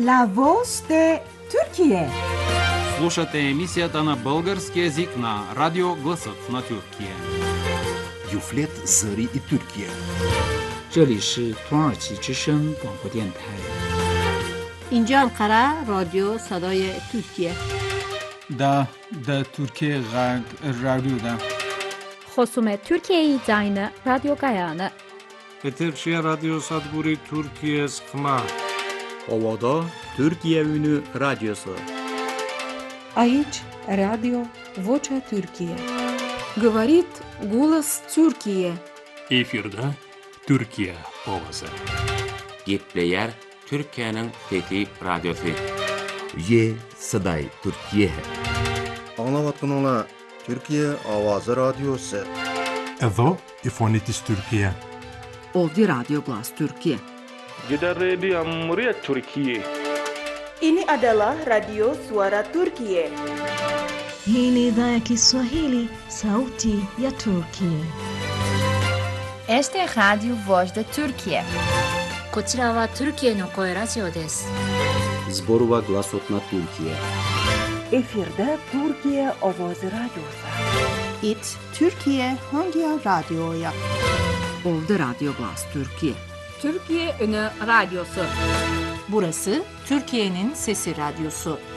La Voz de Türkiye. Слушате емисията на български език на Радио Гласът на Türkiye. Юфлет Зари и Türkiye. 这里是土耳其之声广播电台。 اینجا انقره رادیو صدای ترکیه. دا Türkiye رادیو خصوم ترکیه زاین رادیو گایانه. Eterşehir Radyo Sadburi Türkiye Sıkma. Ovada Türkiye Ünü Radyosu. Aici Radio Vocea Türkiye. Говорит голос Türkiye. Efirde Türkiye Ovası. Gepleyer Türkiye'nin fethi radyosu. Ye Saday Türkiye. Anlavatkanlar Türkiye Avazı Radyosu. Εδώ η φωνή της Τουρκία. Ovdje Radio Glas Türkiye. Gidan rediyon muryar Türkiye. Ini adalah Radio Suara Türkiye. Hii ni idhaa ya Kiswahili, sauti ya Turkiye. Este es Radio Voz de Türkiye. こちらはトルキエの声ラジオです。 Zborova Glasotna Türkiye. Efirde Türkiye Avazı Radyosu. It Türkiye Hangi Radyo'ya? Ovdje Radio Glas Türkiye. Türkiye Ünü Radyosu. Burası Türkiye'nin Sesi Radyosu.